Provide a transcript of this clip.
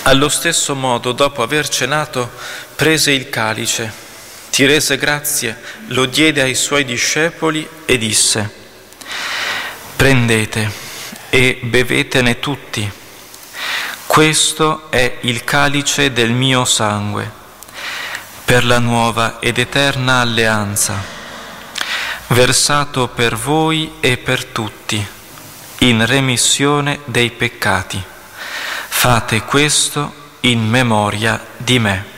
Allo stesso modo, dopo aver cenato, prese il calice, ti rese grazie, lo diede ai suoi discepoli e disse: prendete e bevetene tutti. Questo è il calice del mio sangue, per la nuova ed eterna alleanza, versato per voi e per tutti, in remissione dei peccati. Fate questo in memoria di me.